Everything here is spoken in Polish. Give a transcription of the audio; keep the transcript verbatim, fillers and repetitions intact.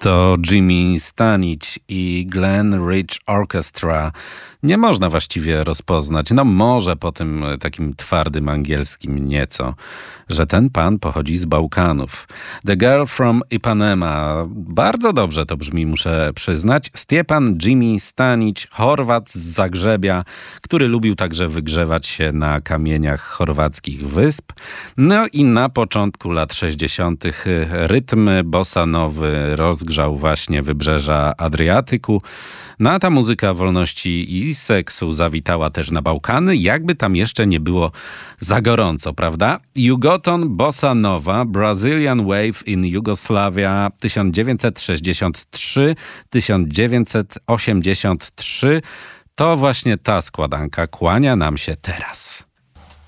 To Jimmy Stanich i Glen Ridge Orchestra. Nie można właściwie rozpoznać, no może po tym takim twardym angielskim nieco, że ten pan pochodzi z Bałkanów. The Girl from Ipanema. Bardzo dobrze to brzmi, muszę przyznać. Stjepan Jimmy Stanich, Chorwat z Zagrzebia, który lubił także wygrzewać się na kamieniach chorwackich wysp. No i na początku lat sześćdziesiątych rytm bossanowy rozgrzał właśnie wybrzeża Adriatyku. No a ta muzyka wolności i seksu zawitała też na Bałkany, jakby tam jeszcze nie było za gorąco, prawda? Jugoton Bossa Nova, Brazilian Wave in Jugoslavia tysiąc dziewięćset sześćdziesiąt trzy do tysiąc dziewięćset osiemdziesiąt trzy. To właśnie ta składanka kłania nam się teraz.